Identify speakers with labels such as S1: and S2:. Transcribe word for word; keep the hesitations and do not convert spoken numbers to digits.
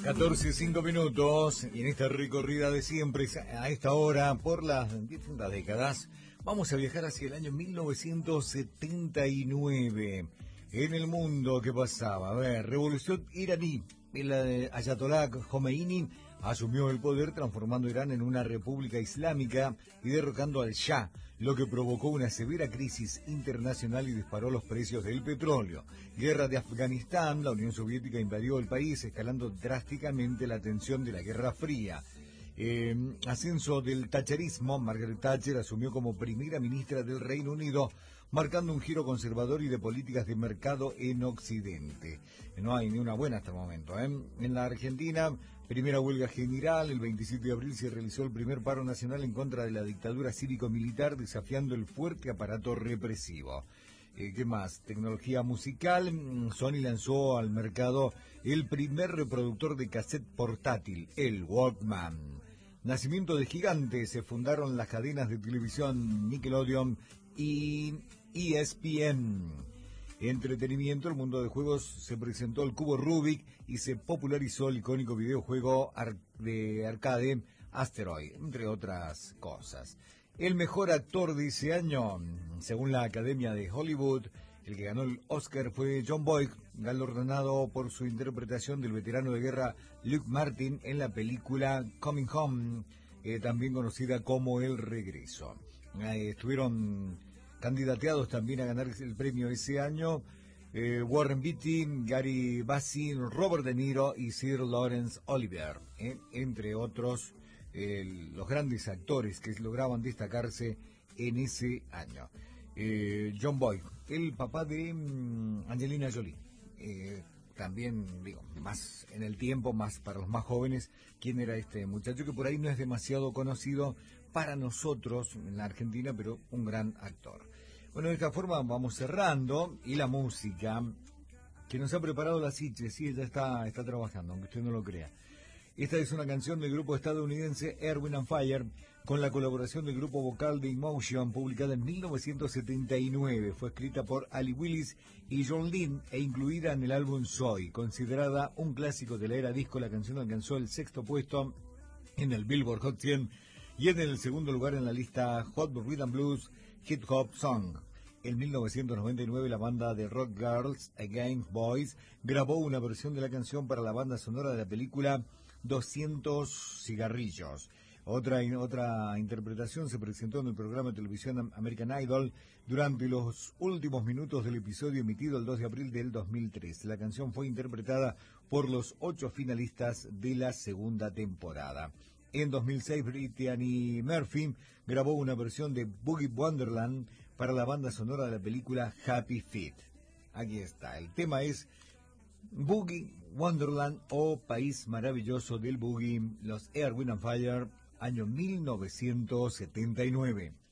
S1: catorce, cinco minutos, y en esta recorrida de siempre, a esta hora, por las distintas décadas, vamos a viajar hacia el año mil novecientos setenta y nueve. En el mundo, ¿qué pasaba? A ver, revolución iraní. El Ayatollah Khomeini asumió el poder transformando Irán en una república islámica y derrocando al Shah, lo que provocó una severa crisis internacional y disparó los precios del petróleo. Guerra de Afganistán, la Unión Soviética invadió el país, escalando drásticamente la tensión de la Guerra Fría. Eh, ascenso del thatcherismo, Margaret Thatcher asumió como primera ministra del Reino Unido, marcando un giro conservador y de políticas de mercado en Occidente. No hay ni una buena hasta el momento, ¿eh? En la Argentina, primera huelga general, el veintisiete de abril se realizó el primer paro nacional en contra de la dictadura cívico-militar, desafiando el fuerte aparato represivo. Eh, ¿Qué más? Tecnología musical. Sony lanzó al mercado el primer reproductor de cassette portátil, el Walkman. Nacimiento de gigantes. Se fundaron las cadenas de televisión Nickelodeon y E S P N. Entretenimiento. El mundo de juegos, se presentó el cubo Rubik y se popularizó el icónico videojuego ar- de arcade Asteroid, entre otras cosas. El mejor actor de ese año, según la Academia de Hollywood, el que ganó el Oscar fue Jon Voight, galardonado por su interpretación del veterano de guerra Luke Martin en la película Coming Home, eh, también conocida como El Regreso. Eh, estuvieron candidateados también a ganar el premio ese año eh, Warren Beatty, Gary Busey, Robert De Niro y Sir Laurence Olivier, eh, entre otros eh, los grandes actores que lograban destacarse en ese año. Eh, Jon Voight, el papá de um, Angelina Jolie, eh, también, digo, más en el tiempo, más para los más jóvenes, quién era este muchacho que por ahí no es demasiado conocido para nosotros en la Argentina, pero un gran actor. Bueno, de esta forma vamos cerrando, y la música que nos ha preparado la Siche, sí, ella está, está trabajando, aunque usted no lo crea. Esta es una canción del grupo estadounidense Earth, Wind and Fire, con la colaboración del grupo vocal de Emotion, publicada en mil novecientos setenta y nueve. Fue escrita por Ali Willis y John Lynn e incluida en el álbum Soy. Considerada un clásico de la era disco, la canción alcanzó el sexto puesto en el Billboard Hot cien y en el segundo lugar en la lista Hot Rhythm Blues Hip Hop Song. En mil novecientos noventa y nueve, la banda de rock Girls Against Boys grabó una versión de la canción para la banda sonora de la película doscientos cigarrillos. Otra, otra interpretación se presentó en el programa de televisión American Idol durante los últimos minutos del episodio emitido el dos de abril del dos mil tres. La canción fue interpretada por los ocho finalistas de la segunda temporada. En dos mil seis, Brittany Murphy grabó una versión de Boogie Wonderland para la banda sonora de la película Happy Feet. Aquí está, el tema es Boogie Wonderland o País Maravilloso del Boogie, los Earth, Wind and Fire, año mil novecientos setenta y nueve.